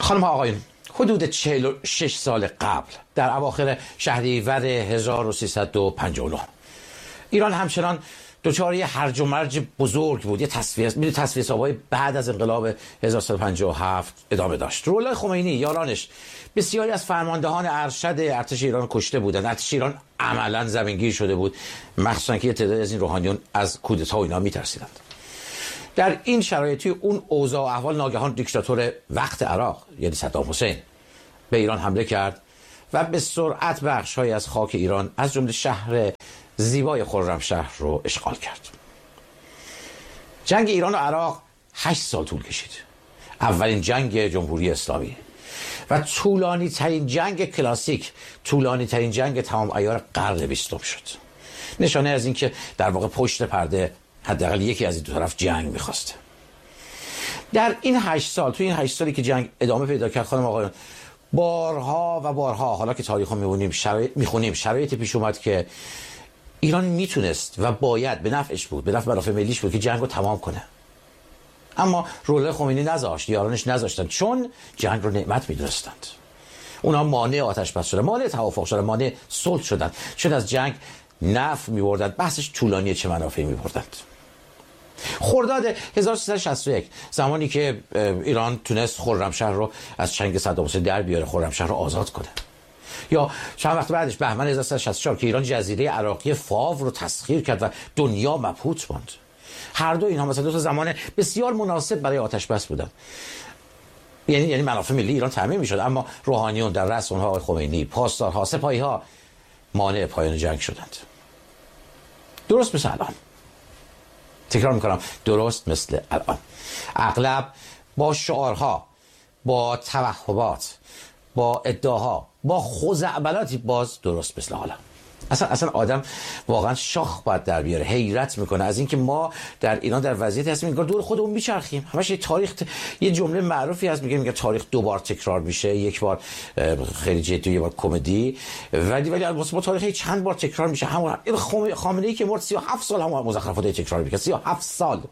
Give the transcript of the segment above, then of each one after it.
خانم ها آقایون، حدود 46 سال قبل در اواخر شهریور 1359 ایران همچنان دچار یه هرج و مرج بزرگ بود. یه تصفیه‌های بعد از انقلاب 1357 ادامه داشت. روح‌الله خمینی یارانش بسیاری از فرماندهان ارشد ارتش ایران کشته بودند. ارتش ایران عملاً زمینگیر شده بود، مخصوصاً که تعدادی از این روحانیون از کودتا و اینا میترسیدند. در این شرایطی اون اوضاع و احوال ناگهان دیکتاتور وقت عراق یعنی صدام حسین به ایران حمله کرد و به سرعت بخش‌هایی از خاک ایران از جمله شهر زیبای خرمشهر رو اشغال کرد. جنگ ایران و عراق 8 سال طول کشید. اولین جنگ جمهوری اسلامی و طولانی ترین جنگ کلاسیک، طولانی ترین جنگ تمام عیار قرن 20 شد. نشانه از این که در واقع پشت پرده حداقل یکی از این دو طرف جنگ می‌خواسته. در این 8 سال، توی این 8 سالی که جنگ ادامه پیدا کرد خانم آقایان، بارها و بارها حالا که تاریخو می‌خونیم شرایطی پیش اومد که ایران میتونست و باید به نفعش بود، به نفع منافع ملیش بود که جنگو تمام کنه. اما روح‌الله خمینی نذاشت، یارانش نذاشتن، چون جنگ رو نعمت میدونستند. اونا مانع آتش بس شدن، مانع توافق شدن، مانع صلح شدن، چون از جنگ نفع می‌بردند، بحثش طولانیه چه منافعی می‌بردند. خرداد 1361 زمانی که ایران تونست خرمشهر رو از چنگ صدام حسین در بیاره، خرمشهر رو آزاد کنه، یا چند وقت بعدش بهمن 1364 که ایران جزیره عراقی فاو رو تسخیر کرد و دنیا مبهوت ماند. هر دو اینها مثلا دو تا زمان بسیار مناسب برای آتش بس بودن. یعنی منافع ملی ایران تامین میشد، اما روحانیون در رأس اونها آقای خمینی، پاسدارها، سپاهی‌ها مانع پایان جنگ شدند. درست مثل الان. تکرار میکنم، درست مثل الان. اغلب با شعارها، با توهمات، با ادعاها، با خزعبلاتی باز درست مثل حالا. اصلا آدم واقعا شاخ باید در بیاره، حیرت میکنه از اینکه ما در ایران در وضعیتی هستیم انگار دور خودمون میچرخیم. همش یه تاریخ، یه جمله معروفی هست میگه تاریخ 2 بار تکرار میشه، یک بار خیلی جدی، یک بار کمدی، ولی با تاریخ چند بار تکرار میشه. همون خامنه‌ای که مرد 37 سال هم مزخرفات تکرار میکنه، 37 سال.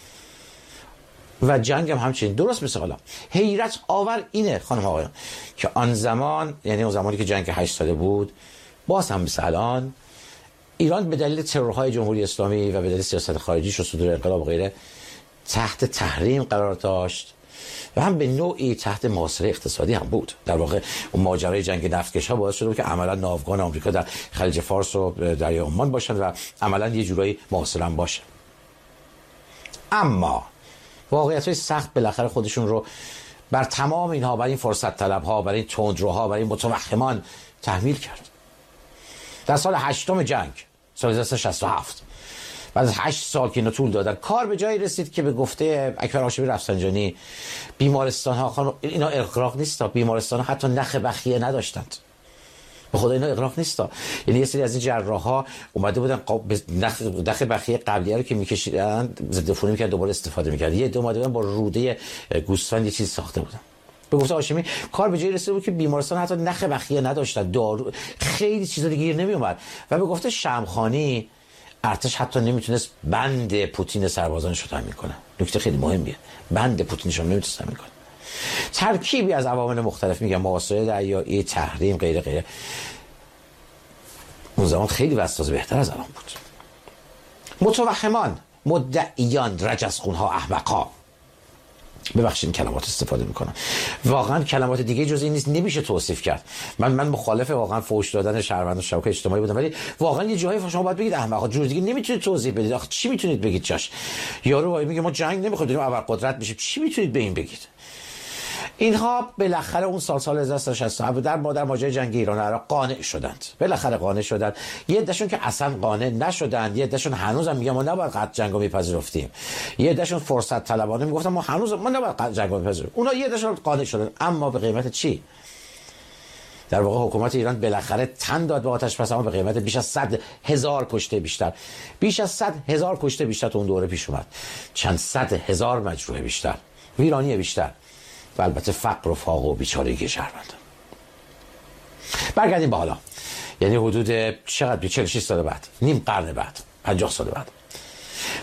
و جنگ هم همچنین درست مثل حالا. حیرت آور اینه خانم آقایان که آن زمان، یعنی اون زمانی که جنگ 8 ساله بود، باز هم مثل الان ایران به دلیل ترورهای جمهوری اسلامی و به دلیل سیاست خارجیش و صدور انقلاب و غیره تحت تحریم قرار داشت و هم به نوعی تحت محاصره اقتصادی هم بود. در واقع اون ماجرای جنگ نفتکش‌ها باعث شده بود که عملا ناوگان آمریکا در خلیج فارس و دریای عمان باشن و عملا یه جورایی محاصره هم باشه. اما واقعیت‌های سخت بالاخره خودشون رو بر تمام اینها، بر این فرصت طلب‌ها، بر این تندروها، بر این متوهمان تحمیل کرد. در سال 8م جنگ، سال 1967، بعد از 8 سال که اینو طول دادن، کار به جایی رسید که به گفته اکبر هاشمی رفسنجانی بیمارستان‌ها، اینا اغراق نیستا، بیمارستان‌ها حتی نخ بخیه نداشتند. به خدا اینا اغراق نیستا. یعنی یه سری از این جراح‌ها اومده بودن نخ بخیه قبلیه رو که می‌کشیدن ضد عفونی می‌کردن، دوباره استفاده می‌کردن. یه دو اومده بودن با روده گوسفند یه چیز ساخته بودن. به گفته هاشمی کار به جایی رسیده بود که بیمارستان حتی نخ بخیه نداشتن، دارو، خیلی چیزا دیگه گیر نمی اومد. و به گفته شمخانی ارتش حتی نمیتونست بند پوتین سربازانش رو تامین کنه. نکته خیلی مهمیه، بند پوتینش رو نمیتونست تامین کنه. ترکیبی از عوامل مختلف، میگم محاصره دریایی، تحریم، غیره غیره. اون زمان خیلی وضع بهتر از الان بود. متوهمان، مدعیان، رجزخونها، احمقا، ببخشید کلمات استفاده میکنم، واقعا کلمات دیگه جز این نیست، نمیشه توصیف کرد. من مخالف واقعا فحش دادن شهروندان شبکه اجتماعی بودم، ولی واقعا یه جایی شما باید بگید احمقا، جور دیگه نمیتونید توضیح بدید. آخه چی میتونید بگید جاش؟ یارو میگه ما جنگ نمیخوایم، داریم ابرقدرت میشیم، چی میتونید به این بگید؟ اینها بالاخره اون سال 1367 در ماجرای جنگ ایران و عراق قانع شدند. بالاخره قانع شدند. یه عدهشون که اصلا قانع نشدند، یه عدهشون هنوزم میگن ما نباید قطع جنگو میپذیرفتیم. یه عدهشون فرصت طلبانه میگفتن ما نباید قطع جنگو بپذیریم. اونا یه عدهشون قانع شدن، اما به قیمت چی؟ در واقع حکومت ایران بالاخره تن داد به آتش بس، اما به قیمت بیش از 100,000 کشته بیشتر. بیش از 100,000 کشته بیشتر تو اون دوره پیش اومد. چند 100,000 مجروح بیشتر. ویرانی بیشتر. و البته فقر و فاقه و بیچارگی شهروندان. برگردیم به حالا، یعنی حدود چقدر؟ 46 سال بعد، نیم قرن بعد، 50 سال بعد.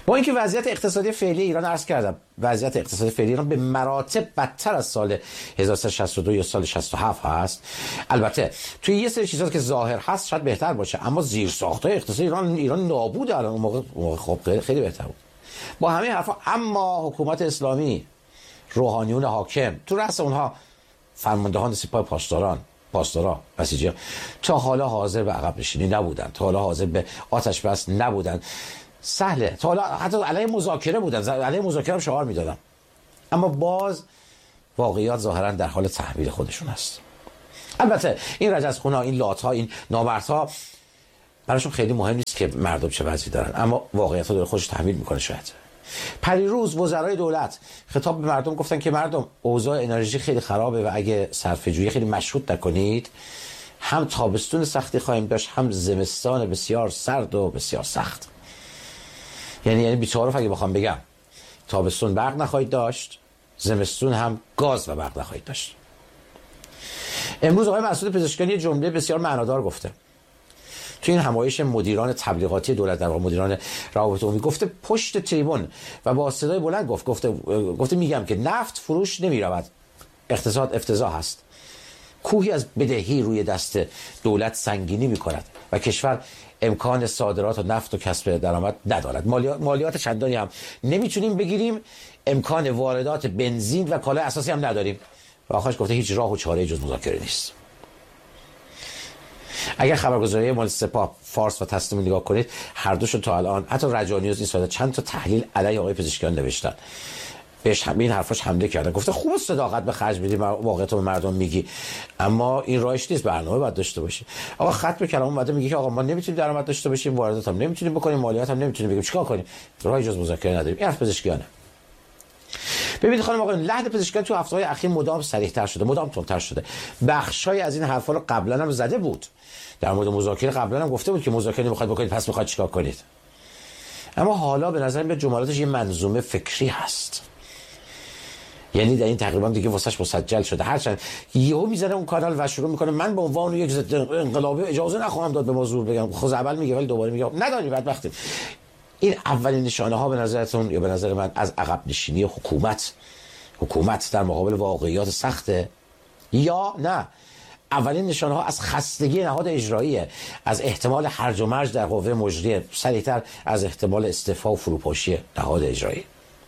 با اینکه وضعیت اقتصادی فعلی ایران عرض کردم، وضعیت اقتصادی فعلی ایران به مراتب بدتر از سال 1362 یا سال 67 هست. البته توی یه سری چیزا که ظاهر هست شاید بهتر باشه، اما زیرساخت‌های اقتصادی ایران نابود الان. اون موقع خب خیلی بهتر بود. با همه حرفا اما حکومت اسلامی، روحانیون حاکم، تو رأس اونها فرماندهان سپاه پاسدارا بسیجی‌ها، تا حالا حاضر به عقب نشینی نبودن، تا حالا حاضر به آتش بس نبودن. سهله، تا حالا حتی علیه مذاکره بودن، علیه مذاکره هم شعار میدادن، اما باز واقعیات ظاهرا در حال تحویل خودشون است. البته این رجزخون‌ها، این لات‌ها، این نامردها براشون خیلی مهم نیست که مردم چه وضعی دارن، اما واقعیت‌ها داره خودش تحویل میکنه. شاید پریروز وزرای دولت خطاب به مردم گفتن که مردم اوضاع انرژی خیلی خرابه و اگه صرفه‌جویی خیلی مشروط نکنید هم تابستون سختی خواهیم داشت، هم زمستان بسیار سرد و بسیار سخت. یعنی بی‌تعارف اگه بخوام بگم، تابستون برق نخواهید داشت، زمستون هم گاز و برق نخواهید داشت. امروز آقای مسعود پزشکیان یه جمله بسیار معنادار گفته تو این همایش مدیران تبلیغاتی دولت، در واقع مدیران روابط عمومی، گفته پشت تریبون و با صدای بلند گفته میگم که نفت فروش نمیرود، اقتصاد افتضاح است، کوهی از بدهی روی دست دولت سنگینی میکند و کشور امکان صادرات و نفت و کسب درآمد ندارد، مالیات چندانی هم نمیتونیم بگیریم، امکان واردات بنزین و کالای اساسی هم نداریم و آخرش گفته هیچ راه و چاره جز مذاکره نیست. اگر خبرگزاری مال سپاه فارس و تسنیم نگاه کنید، هر دوشون تا الان، حتی رجانیوز این ساده چند تا تحلیل علیه آقای پزشکیان نوشتن، بهش همین حرفاش حمله کردن، گفته خوب صداقت به خرج میدی، واقعیت به مردم میگی، اما این راهش نیست، برنامه باید داشته باشی. آقا خط به کلام اومده میگه که آقا ما نمیتونیم درآمد داشته باشیم، واردات هم نمیتونیم بکنیم، مالیات هم نمیتونیم بگیم، چیکار کنیم؟ راهی جز مذاکره نداریم. این حرف پزشکیانه. ببینید خانم آقایون، لحن پزشکیان تو هفته‌های اخیر مدام صریح‌تر شده، مدام تندتر شده. بخشای از این حرفا رو قبلا هم زده بود. در مورد مذاکره قبلا هم گفته بود که مذاکره می‌خواد بکنید، پس می‌خواد چیکار کنید. اما حالا به نظر میاد جملاتش یه منظومه فکری هست. یعنی در این تقریبا دیگه واسش مسجل شده، هرچند یهو میزنه اون کانال و شروع میکنه من به عنوان یک ضد انقلابی اجازه نخواهم داد به موضوع بگم، خود اول میگه ولی دوباره میگه ندانی، بدبختیم. این اولین نشانه ها به نظرتون یا به نظر من از عقب نشینی حکومت در مقابل واقعیات سخته، یا نه اولین نشانه ها از خستگی نهاد اجراییه، از احتمال هرج و مرج در قوه مجریه، سریعتر از احتمال استعفا و فروپاشی نهاد اجرایی؟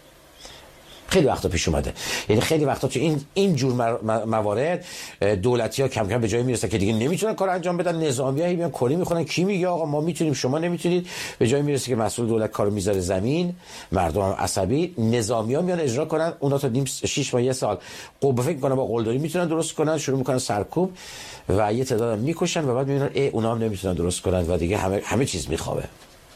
خیلی وقتا پیش اومده. یعنی خیلی وقتا تو این جور موارد دولتی‌ها کم کم به جایی میرسن که دیگه نمیتونن کار انجام بدن، نظامی‌ها میان کلی میخونن کی میگه آقا ما میتونیم شما نمیتونید، به جایی میرسه که مسئول دولت کارو میذاره زمین، مردم هم عصبی، نظامی‌ها میان اجرا کنن، اونا تا 6 ماه 1 سال فکر میکنن با قلدری میتونن درست کنن، شروع میکنن سرکوب و یه تعداد میکشن و بعد میبینن اونا هم نمیتونن درست کنن و دیگه همه چیز میخوابه.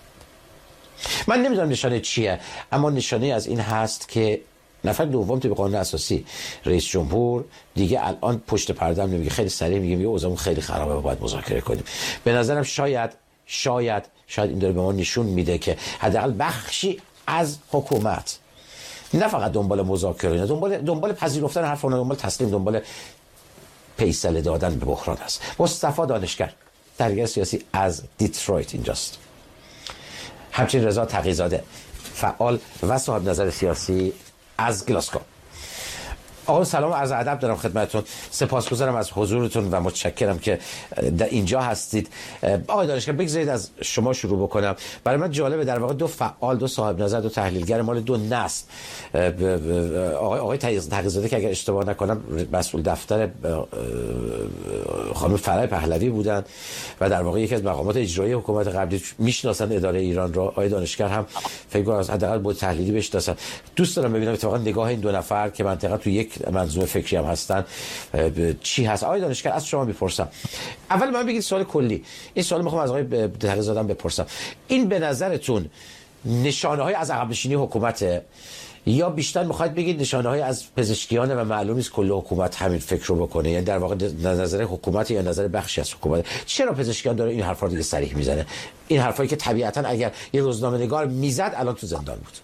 من نمیدونم نشانه چیه، اما نشانه از این هست که نفر دوم طبق قانون اساسی رئیس جمهور دیگه الان پشت پرده هم نمیگه، خیلی سریع میگه اوضاعمون خیلی خرابه و باید مذاکره کنیم. به نظرم شاید این داره به ما نشون میده که حداقل بخشی از حکومت نه فقط دنبال مذاکره، دنبال پذیرفتن حرف اون، دنبال تسلیم، دنبال فیصله دادن به بحران است. مصطفی دانشگر درگیر سیاسی از دیترویت اینجاست. همچنین رضا تقی‌زاده فعال و صاحب نظر سیاسی از گلاسکو. آقا سلام و عرض ادب دارم خدمتتون، سپاسگزارم از حضورتون و متشکرم که در اینجا هستید. آقای دانشگر بگذارید از شما شروع بکنم. برای من جالبه در واقع دو فعال، دو صاحب نظر، دو تحلیلگر مال دو نسل، آقای تقی‌زاده که اگر اشتباه نکنم مسئول دفتر خانم فرای پهلوی بودن و در واقع یکی از مقامات اجرایی حکومت قبلی، میشناسن اداره ایران را. آقای دانشگر هم فکر کنم از حداقل بود تحلیلی بشناسن. دوست دارم ببینم اتفاقا نگاه این دو نفر که منطقه تو یک منظومه فکری هم هستن چی هست. آقای دانشگر از شما میپرسم، اول من بگید سوال کلی، این سوال میخوام از آقای تقی‌زاده بپرسم، این به نظرتون نشانه های از عقب نشینی حکومته یا بیشتر میخواید بگید نشانه های از پزشکیانه و معلوم نیست کل حکومت همین فکر رو بکنه؟ یعنی در واقع نظر حکومت یا نظر بخشی از حکومت؟ چرا پزشکیان داره این حرفا رو دیگه صریح میزنه؟ این حرفایی که طبیعتا اگر یه روزنامه‌نگار میزد الان تو زندان بود.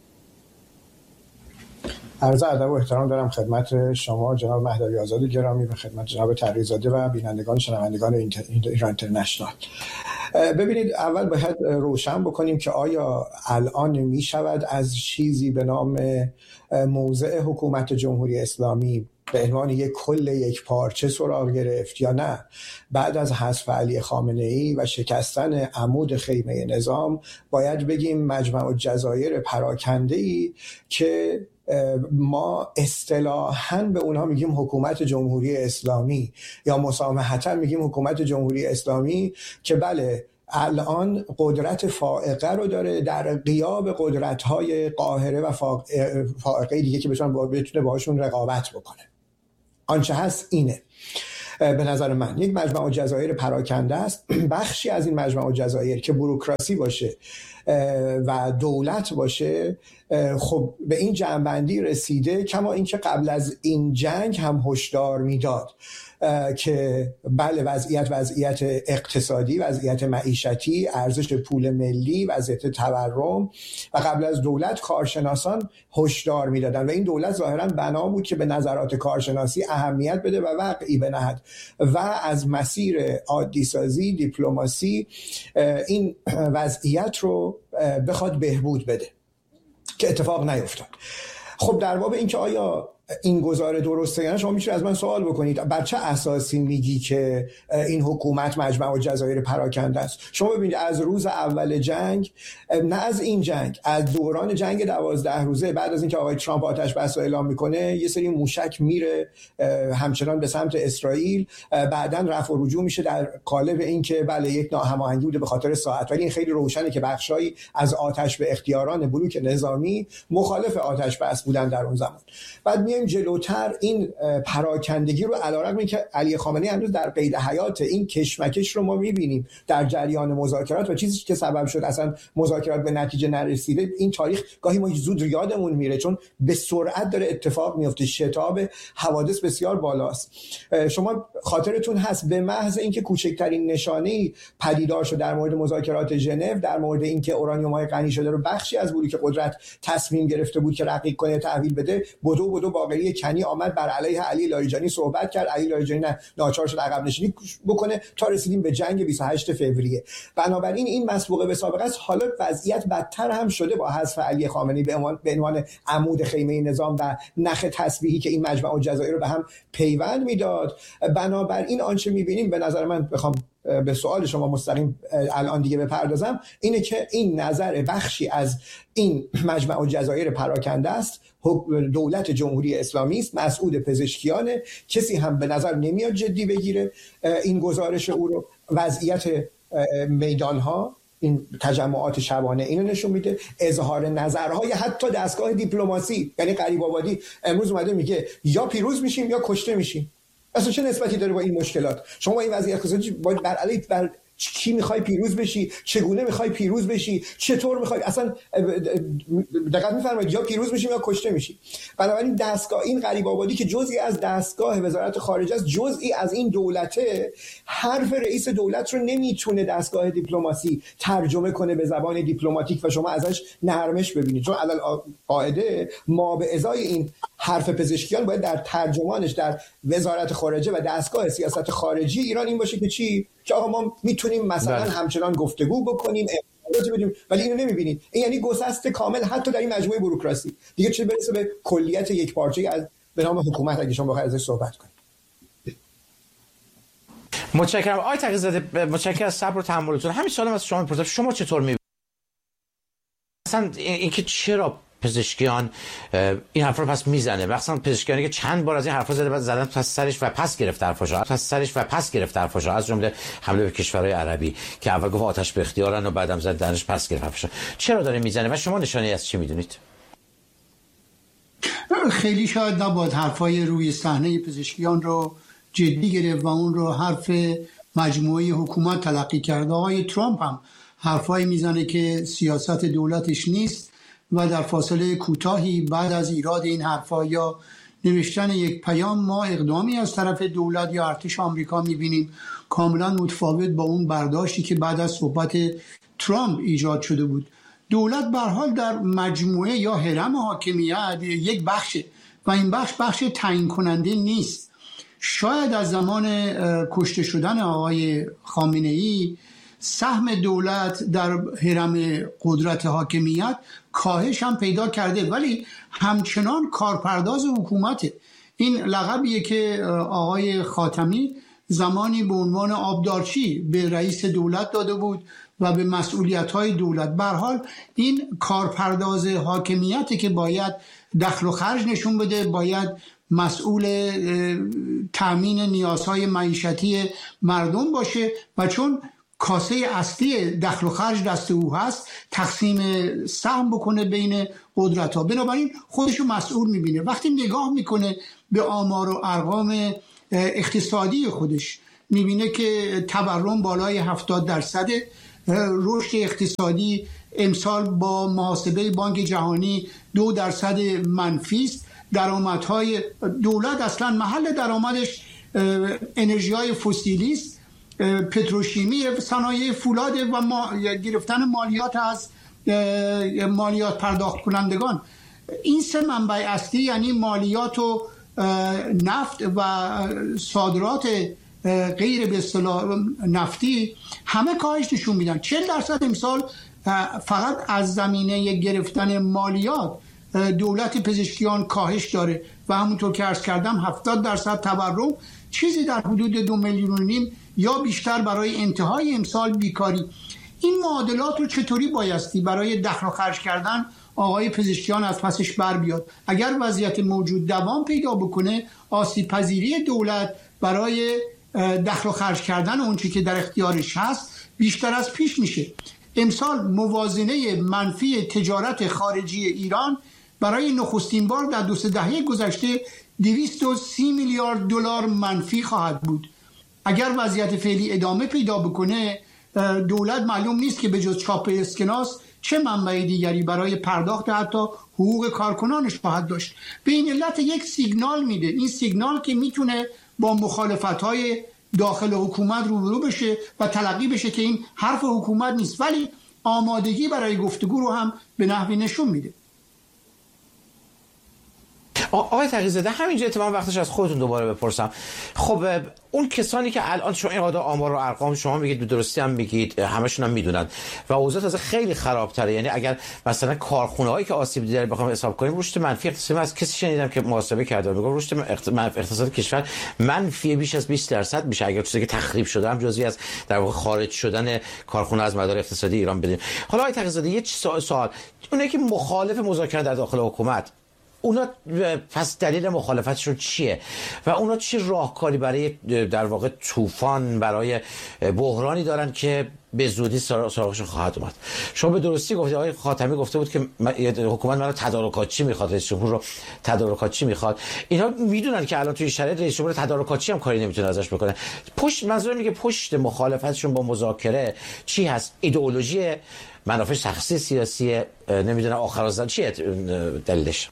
عرض ادب و احترام دارم خدمت شما جناب مهدوی آزاد گرامی و خدمت جناب تقی‌زاده و بینندگان شنوندگان ایران اینترنشنال. ببینید، اول باید روشن بکنیم که آیا الان می شود از چیزی به نام موضع حکومت جمهوری اسلامی به عنوان یک کل یک پارچه سراغ گرفت یا نه؟ بعد از حذف علی خامنه‌ای و شکستن عمود خیمه نظام باید بگیم مجمع الجزایر پراکنده‌ای که ما اصطلاحاً به اونها میگیم حکومت جمهوری اسلامی یا مسامحتاً میگیم حکومت جمهوری اسلامی، که بله الان قدرت فائقه رو داره در غیاب قدرت‌های قاهره و فائقه دیگه که بتونه باشون رقابت بکنه. آنچه هست اینه به نظر من یک مجمع الجزایر پراکنده است. بخشی از این مجمع الجزایر که بوروکراسی باشه و دولت باشه، خب به این جنبندی رسیده، کما اینکه قبل از این جنگ هم هشدار میداد که بله وضعیت اقتصادی، وضعیت معیشتی، ارزش پول ملی، وضعیت تورم، و قبل از دولت کارشناسان هشدار میدادن و این دولت ظاهرا بنا بود که به نظرات کارشناسی اهمیت بده و وقعی بنهد و از مسیر عادی سازی، دیپلماسی این وضعیت رو بخواد بهبود بده که اتفاق نیفتاد. خب در باب این که آیا این گزاره درسته یا نه، شما میتونید از من سوال بکنید بر چه اساسی میگی که این حکومت مجمع الجزایر پراکنده است؟ شما ببینید از روز اول جنگ، نه از این جنگ، از دوران جنگ 12 روزه، بعد از اینکه آقای ترامپ آتش بس رو اعلام میکنه، یه سری موشک میره همچنان به سمت اسرائیل، بعداً رفع و رجوع میشه در قالب اینکه بله یک ناهماهنگی بوده به خاطر ساعت، ولی این خیلی روشنه که بخشایی از آتش به اختیاران بلوک نظامی مخالف آتش بس بودن در اون زمان. بعد میایم جلوتر، این پراکندگی رو علیرغم اینکه علی خامنه‌ای هنوز در قید حیات، این کشمکش رو ما میبینیم در جریان مذاکرات و چیزی که سبب شد اصلا مذاکرات به نتیجه نرسیده. این تاریخ گاهی ما زود یادمون میره چون به سرعت داره اتفاق میفته، شتاب حوادث بسیار بالاست. شما خاطرتون هست به محض اینکه کوچکترین نشانه‌ای پدیدار شد در مورد مذاکرات ژنو، در مورد اینکه اورانیوم‌های غنی شده رو بخشی از بلوک قدرت تصمیم گرفته بود که رقیق کنه، تحویل بده، بدو باقری کنی آمد بر علیه علی لاریجانی صحبت کرد. علی لاریجانی ناچار شد عقب نشینی بکنه تا رسیدیم به جنگ 28 فوریه. بنابراین این مسبوقه به سابقه است. حالا وضعیت بدتر هم شده با حذف علی خامنه‌ای به عنوان عمود خیمه نظام و نخ تسبیحی که این مجمع الجزایر رو به هم پیوند میداد. بنابراین آنچه میبینیم، به نظر من بخوام به سوال شما مستقیم الان دیگه بپردازم، اینه که این نظر بخشی از این مجمع الجزایر پراکنده است. دولت جمهوری اسلامی است، مسعود پزشکیانه، کسی هم به نظر نمیاد جدی بگیره این گزارش او رو. وضعیت میدانها، این تجمعات شبانه اینو نشون میده، اظهار نظرهای حتی دستگاه دیپلماسی، یعنی غریب آبادی امروز اومده میگه یا پیروز میشیم یا کشته میشیم. اصلا چه نسبتی داره با این مشکلات؟ شما این وضعیت اقتصادی بر کی میخوای پیروز بشی؟ چگونه میخوای پیروز بشی؟ چطور میخوای؟ اصلا دقت میفرمایید، یا پیروز میشیم یا کشته میشی. بنابراین دستگاه این غریب آبادی که جزئی از دستگاه وزارت خارجه است، جزئی از این دولته، حرف رئیس دولت رو نمیتونه دستگاه دیپلماسی ترجمه کنه به زبان دیپلماتیک و شما ازش نرمش ببینید، چون علل قاعده ما به ازای این حرف پزشکیان باید در ترجمانش در وزارت خارجه و دستگاه سیاست خارجی ایران این باشه که چی؟ که آقا ما میتونیم مثلا همچنان گفتگو بکنیم، بدیم، ولی اینو نمیبینید. این یعنی گسست کامل حتی در این مجموعه بوروکراسی. دیگه چه برسه به کلیت یک پارچه از به نام حکومت، اگه شما بخواید ازش صحبت کنید. متشکرم آقای تقی‌زاده، متشکرم از صبر و تحملتون. همین سوالم از شما میپرسم، شما چطور میبینید مثلا اینکه چرا پزشکیان این حرفا رو پس میزنه؟ مثلا پزشکیانی که چند بار از این حرفا زده، بعد زدن پس سرش و پس گرفت حرفاشو، از جمله حمله به کشورهای عربی که اول گفت آتش به اختیارن و بعدم زدنش پس گرفت حرفاشو. چرا داره میزنه و شما نشانه از چی میدونید؟ خیلی شاید نباید حرفای روی صحنه پزشکیان رو جدی گرفت و اون رو حرف مجموعه حکومت تلقی کرد. آقای ترامپ هم حرفای میزنه که سیاست دولتش نیست و در فاصله کوتاهی بعد از ایراد این حرفا یا نوشتن یک پیام ما اقدامی از طرف دولت یا ارتش آمریکا میبینیم کاملا متفاوت با اون برداشتی که بعد از صحبت ترامپ ایجاد شده بود. دولت به هر حال در مجموعه یا هرم حاکمیت یک بخشه و این بخش تعیین کننده نیست. شاید از زمان کشته شدن آقای خامنه‌ای سهم دولت در هرم قدرت حاکمیت کاهش هم پیدا کرده، ولی همچنان کارپرداز حکومته. این لقبیه که آقای خاتمی زمانی به عنوان آبدارچی به رئیس دولت داده بود و به مسئولیت‌های دولت. به هر حال این کارپرداز حاکمیتی که باید دخل و خرج نشون بده، باید مسئول تامین نیازهای معیشتی مردم باشه و چون کاسه اصلی دخل و خرج دست او هست، تقسیم سهم بکنه بین قدرت‌ها. بنابراین خودشو مسئول می‌بینه. وقتی نگاه میکنه به آمار و ارقام اقتصادی خودش، می‌بینه که تورم بالای 70%، رشد اقتصادی امسال با محاسبه بانک جهانی 2% منفی است. درآمدهای دولت اصلا محل درآمدش انرژی‌های فسیلی است، پتروشیمی، صنایع فولاد و گرفتن مالیات از مالیات پرداخت کنندگان. این سه منبع اصلی یعنی مالیات و نفت و صادرات غیر به اصطلاح نفتی همه کاهش نشون میدن. 40% امسال فقط از زمینه گرفتن مالیات دولت پزشکیان کاهش داره و همونطور که عرض کردم 70% تورم، چیزی در حدود 2.5 میلیون یا بیشتر برای انتهای امسال بیکاری. این معادلات رو چطوری بایستی برای دخل و خرج کردن آقای پزشکیان از پسش بر بیاد؟ اگر وضعیت موجود دوام پیدا بکنه، آسیب پذیری دولت برای دخل و خرج کردن اون چی که در اختیارش هست بیشتر از پیش میشه. امسال موازنه منفی تجارت خارجی ایران برای نخستین بار در 2 دهه گذشته 230 میلیارد دلار منفی خواهد بود. اگر وضعیت فعلی ادامه پیدا بکنه، دولت معلوم نیست که به جز چاپ اسکناس چه منبع دیگری برای پرداخت حتی حقوق کارکنانش خواهد داشت. به این علت یک سیگنال میده. این سیگنال که میتونه با مخالفت‌های داخل حکومت روبرو بشه و تلقی بشه که این حرف حکومت نیست، ولی آمادگی برای گفتگو رو هم به نحوی نشون میده. آقای تقی‌زاده، همینجا اتفاقا وقتش از خودتون دوباره بپرسم. خب اون کسانی که الان شما اینقدر آمار و ارقام شما میگید، به درستی هم میگید، همشون هم میدونن و اوضاع تازه خیلی خرابتره. یعنی اگر مثلا کارخونه‌هایی که آسیب دیده بخوام حساب کنیم، رشد منفی اقتصادی از کسی شنیدم که محاسبه کرده میگه رشد اقتصاد کشور منفی بیش از 20% میشه اگر چیزی که تخریب شده هم جزئی از در واقع خارج شدن کارخونه از مدار اقتصادی ایران بدیم. حالا آقای تقی‌زاده یه سوال، اونایی که مخالف مذاکره در داخل حکومت، اونا پس دلیل مخالفتشون چیه و اونا چه راهکاری برای در واقع طوفان، برای بحرانی دارن که به زودی سراغشون خواهد اومد؟ شما به درستی گفتید، آقای خاتمی گفته بود که حکومت منو تدارکاتچی میخواد، رئیس جمهور رو تدارکاتچی میخواد. اینا میدونن که الان توی شرایط رئیس جمهور تدارکاتچی هم کاری نمیتونه ازش بکنه. منظورم میگه پشت مخالفتشون با مذاکره چی هست؟ ایدئولوژی، منافع شخصی سیاسی، نمیدونم آخرازن چیه دلیلش؟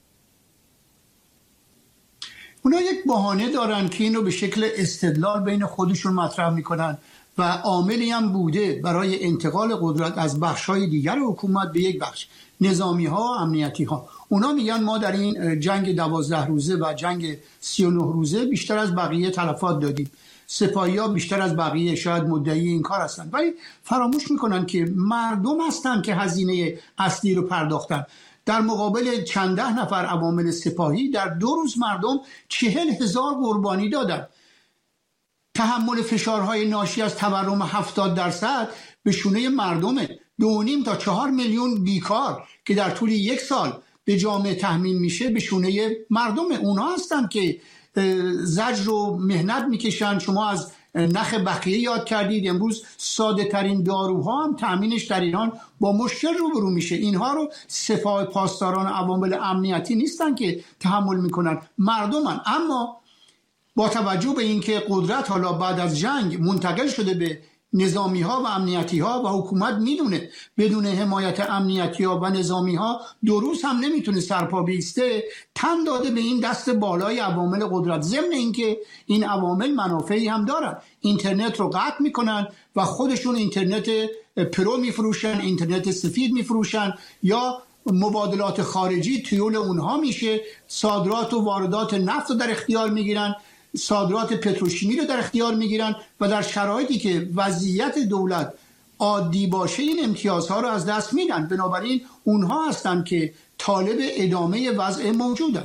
اونا یک بهانه دارن که اینو به شکل استدلال بین خودشون مطرح میکنن و عاملی هم بوده برای انتقال قدرت از بخش‌های دیگر حکومت به یک بخش، نظامی‌ها و امنیتی‌ها. اونا میگن ما در این جنگ 12 روزه و جنگ 39 روزه بیشتر از بقیه تلفات دادیم. سپاهی‌ها بیشتر از بقیه شاید مدعی این کار هستن، ولی فراموش میکنن که مردم هستن که هزینه اصلی رو پرداختن. در مقابل چند ده نفر عوامل سپاهی در 2 روز مردم 40,000 قربانی دادن. تحمل فشارهای ناشی از تورم 70% به شونه مردمه. 2.5 تا 4 میلیون بیکار که در طول 1 سال به جامعه تحمیل میشه به شونه مردم. اونا هستن که زجر و مهنت میکشن. شما از نخ بقیه یاد کردید. امروز ساده ترین داروها هم تامینش در ایران با مشکل روبرو میشه. اینها رو سپاه پاسداران عوامل امنیتی نیستن که تحمل میکنن، مردمن. اما با توجه به اینکه قدرت حالا بعد از جنگ منتقل شده به نظامی ها و امنیتی ها و حکومت میدونه بدون حمایت امنیتی ها و نظامی ها 2 روز هم نمیتونه سرپا بیسته، تن داده به این دست بالای عوامل قدرت. ضمن اینکه این عوامل منافعی هم دارن. اینترنت رو قطع میکنن و خودشون اینترنت پرو میفروشن، اینترنت سفید میفروشن یا مبادلات خارجی تیول اونها میشه. صادرات و واردات نفت رو در اختیار میگیرن، صادرات پتروشیمی رو در اختیار میگیرن و در شرایطی که وضعیت دولت عادی باشه این امتیازها رو از دست میدن. بنابراین اونها هستن که طالب ادامه وضع موجودن.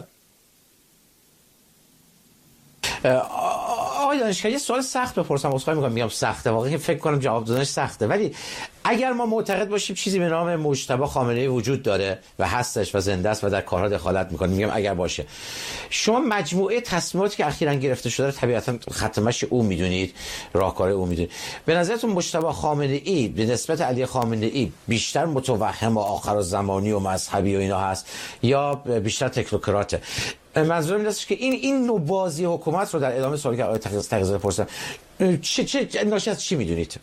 آقای دانشگر یه سوال سخت بپرسم، عذرخواهی میگم سخته، واقعا فکر کنم جواب دادنش سخته، ولی اگر ما معتقد باشیم چیزی به نام مجتبی خامنه‌ای وجود داره و هستش و زنده است و در کارها دخالت میکنه، میگم اگر باشه، شما مجموعه تصمیماتی که اخیراً گرفته شده طبیعتاً خط مشی او میدونید، راهکار او میدونید، به نظرتون مجتبی خامنه‌ای به نسبت علی خامنه‌ای بیشتر متوهم و آخرالزمانی و مذهبی و اینا هست یا بیشتر تکنوکراته؟ منظورم این است که این نوع بازی حکومت رو در ادامه سوالی که آقای تقی‌زاده پرسیدن چه ناشی از چی میدونید؟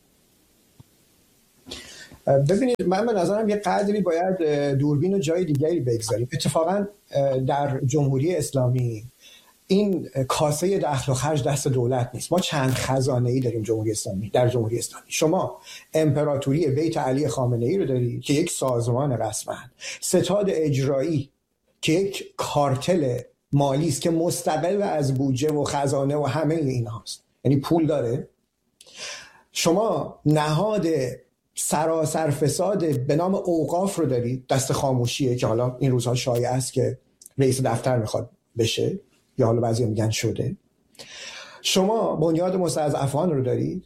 ببینید، من به نظرم یه قدری باید دوربین و جای دیگری بگذاریم. اتفاقا در جمهوری اسلامی این کاسه دخل و خرج دست دولت نیست. ما چند خزانه‌ای داریم جمهوری اسلامی. در جمهوری اسلامی شما امپراتوری بیت علی خامنه‌ای رو دارید که یک سازمان رسما، ستاد اجرایی که یک کارتل مالی است که مستقل از بودجه و خزانه و همه این هاست، یعنی پول داره. شما نهاد سراسر فساد به نام اوقاف رو دارید، دست خاموشیه که حالا این روزها شایع است که رئیس دفتر میخواد بشه یا حالا بعضی میگن شده. شما بنیاد مستضعفان رو دارید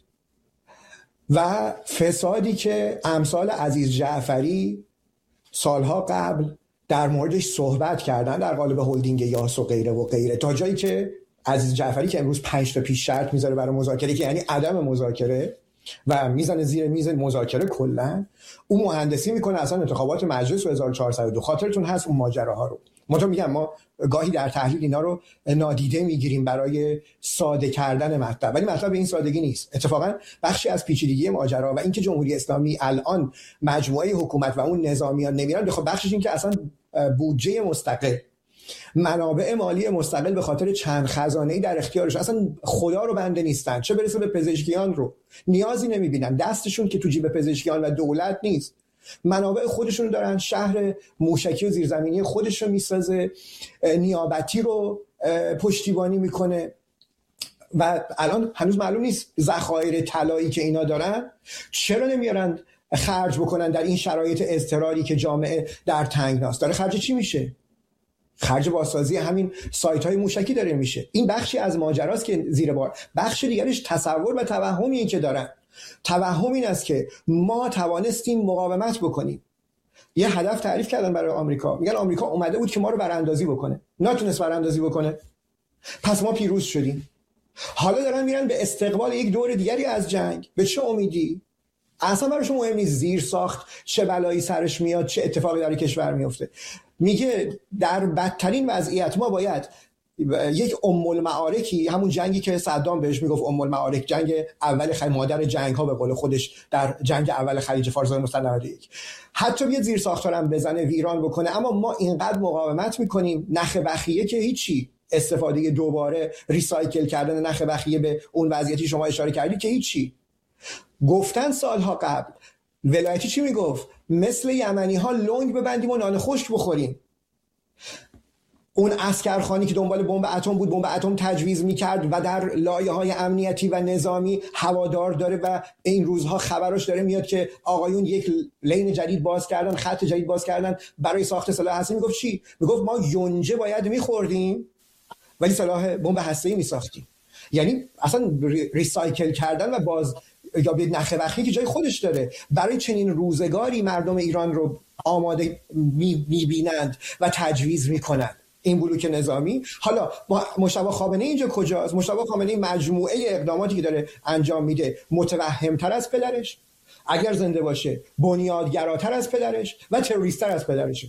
و فسادی که امثال عزیز جعفری سالها قبل در موردش صحبت کردن در قالب هلدینگ یاس و غیره و غیره، تا جایی که عزیز جعفری که امروز 5 تا پیش شرط میذاره برای مذاکره که یعنی عدم مذاکره و میزنه زیر میز مذاکره، کلا اون مهندسی میکنه اصلا انتخابات مجلس و 1402. خاطرتون هست اون ماجراها رو. ما میگم ما گاهی در تحلیل اینا رو نادیده میگیریم برای ساده کردن مطلب، ولی مطلب این سادگی نیست. اتفاقا بخشی از پیچیدگی ماجرا و اینکه جمهوری اسلامی الان مجموعه حکومت و اون نظامیان نمیرن، خب بخشش این که اصلا بودجه مستقل، منابع مالی مستقل به خاطر چند خزانه‌ای در اختیارش، اصلا خدا رو بنده نیستن، چه برسه به پزشکیان رو نیازی نمیبینن، دستشون که تو جیب پزشکیان و دولت نیست، منابع خودشون دارن، شهر موشکی و زیرزمینی خودش رو میسازه، نیابتی رو پشتیبانی میکنه و الان هنوز معلوم نیست ذخایر طلایی که اینا دارن چرا نمیارن خرج بکنن در این شرایط اضطراری که جامعه در تنگناست. داره خرج چی میشه؟ خرج بازسازی همین سایت های موشکی داره میشه. این بخشی از ماجراست که زیر بار. بخش دیگرش تصور و توهمی که دارن. توهم این است که ما توانستیم مقاومت بکنیم. یه هدف تعریف کردن برای آمریکا، میگن آمریکا اومده بود که ما رو براندازی بکنه، نتونست براندازی بکنه، پس ما پیروز شدیم. حالا دارن میرن به استقبال یک دور دیگری از جنگ. به چه امیدی؟ اصلا براشون مهم نیست زیر ساخت چه بلایی سرش میاد، چه اتفاقی در کشور میفته. میگه در بدترین وضعیت ما باید یک ام المعارکی، همون جنگی که صدام بهش میگفت ام المعارک، جنگ اول مادر جنگ ها به قول خودش در جنگ اول خلیج فارس 1991، حتی بیاد زیر ساختارم بزنه، ویران بکنه، اما ما اینقدر مقاومت میکنیم. نخ بخیه که هیچی، استفاده دوباره ریسایکل کردن نخ بخیه به اون وضعیتی شما اشاره کردی که هیچی. گفتن سالها قبل ولایتی چی میگفت؟ مثل یمنی ها لنگ ببندیم و نان خشک بخوریم. اون عسکرخانی که دنبال بمب اتم بود، بمب اتم تجویز میکرد و در لایه‌های امنیتی و نظامی هوادار داره و این روزها خبرش داره میاد که آقایون یک لین جدید باز کردن، خط جدید باز کردن برای ساخت سلاح هسته‌ای. میگفت چی؟ میگفت ما یونجه باید میخوردیم ولی سلاح بمب هسته‌ای میساختیم. یعنی اصلا ریسایکل کردن و باز یا به نخ بخی که جای خودش داره. برای چنین روزگاری مردم ایران رو آماده میبینند و تجویز میکنند این بلوک نظامی. حالا مجتبی خامنه‌ای اینجا کجاست؟ مجتبی خامنه‌ای مجموعه اقداماتی که داره انجام میده متوهم‌تر از پدرش، اگر زنده باشه بنیادگراتر از پدرش و تروریست‌تر از پدرشه.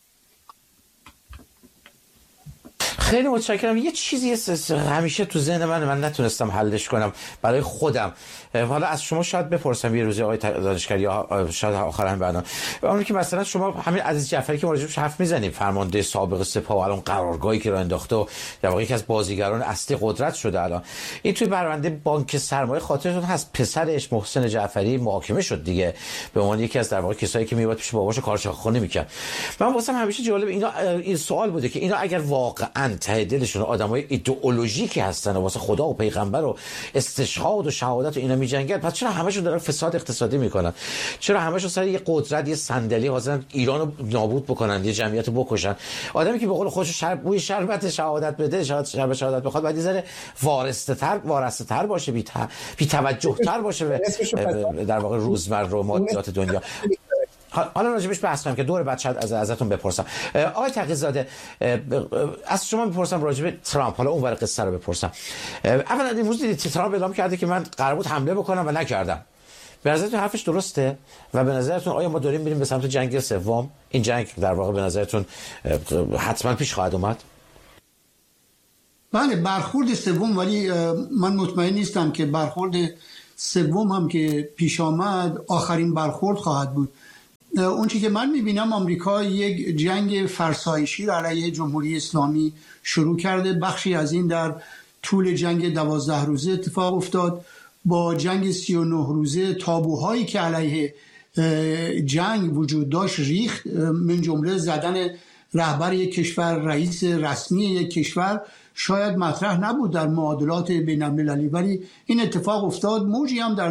خیلی متشکرم. یه چیزی همیشه تو ذهن من نتونستم حلش کنم برای خودم، حالا از شما شاید بپرسم یه روزی آقای دانشگر یا شاید آخر هم بعدا، اون که مثلا شما همین عزیز جعفری که راجعش حرف میزنیم، فرمانده سابق سپاه و الان قرارگاهی که راه انداخته و در واقع یکی از بازیگران اصلی قدرت شده الان، این توی پرونده بانک سرمایه خاطرتون هست پسرش محسن جعفری محاکمه شد دیگه به عنوان یکی از در واقع کسایی که میواد پیش باباشو کارچاخونی میکرد. من واسم همیشه جالب این سوال بوده که اینا اگر واقعا ته دلشون آدمای ایدئولوژیکی هستن و واسه خدا و پیغمبر و استشهاد و شهادت و اینا میجنگن، پس چرا همشون دارن فساد اقتصادی میکنن؟ چرا همشون سر یه قدرت، یه صندلی حاضرن ایرانو نابود بکنن، یه جمعیت رو بکشن؟ آدمی که به قول خودش بوی شربت شهادت بده، شهادت بخواد، باید ذره وارسته تر باشه، بی توجه تر باشه به در واقع روزمره و مادیات دنیا. حالا راجبش بحث کنم که دور بعد شاید ازتون بپرسم. آقای تقی‌زاده، از شما میپرسم راجب ترامپ، حالا اون ور قصه رو بپرسم. اولا امروز دیدید ترامپ اعلام کرده که من قرار بود حمله بکنم و نکردم. به نظرتون حرفش درسته؟ و به نظرتون آیا ما داریم میریم به سمت جنگ سوم؟ این جنگ در واقع به نظرتون حتما پیش خواهد اومد؟ بله، برخورد سوم، ولی من مطمئن نیستم که برخورد سوم هم که پیش آمد آخرین برخورد خواهد بود. اون چیزی که من میبینم آمریکا یک جنگ فرسایشی را علیه جمهوری اسلامی شروع کرده. بخشی از این در طول جنگ 12 روزه اتفاق افتاد. با جنگ 39 روزه تابوهایی که علیه جنگ وجود داشت ریخت، من جمله زدن رهبر یک کشور، رئیس رسمی یک کشور، شاید مطرح نبود در معادلات بین المللی، ولی این اتفاق افتاد. موجی هم در